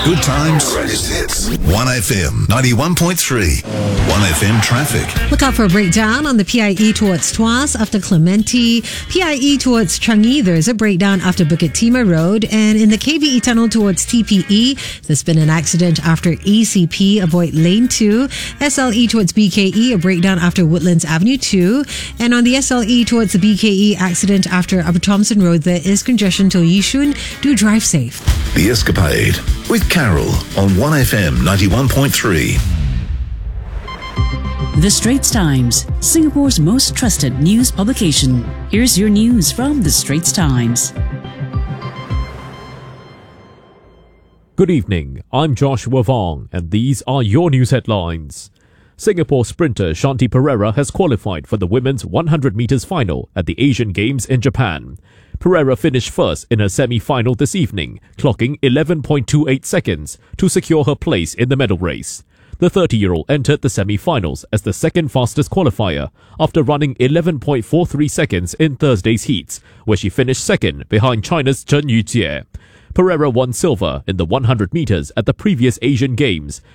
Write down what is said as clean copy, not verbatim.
Good times. Greatest hits. 1FM 91.3. 1FM traffic. Look out for a breakdown on the PIE towards Tuas after Clementi. PIE towards Changi, there's a breakdown after Bukit Timah Road. And in the KVE tunnel towards TPE, there's been an accident after ECP. Avoid lane 2. SLE towards BKE, a breakdown after Woodlands Avenue 2. And on the SLE towards the BKE, accident after Upper Thompson Road, there is congestion till Yishun. Do drive safe. The Escapade with Carol on 1FM 91.3. The Straits Times, Singapore's most trusted news publication. Here's your news from The Straits Times. Good evening, I'm Joshua Vong, and these are your news headlines. Singapore sprinter Shanti Pereira has qualified for the women's 100 metres final at the Asian Games in Japan. Pereira finished first in her semi-final this evening, clocking 11.28 seconds to secure her place in the medal race. The 30-year-old entered the semi-finals as the second fastest qualifier after running 11.43 seconds in Thursday's heats, where she finished second behind China's Chen Yujie. Pereira won silver in the 100 metres at the previous Asian Games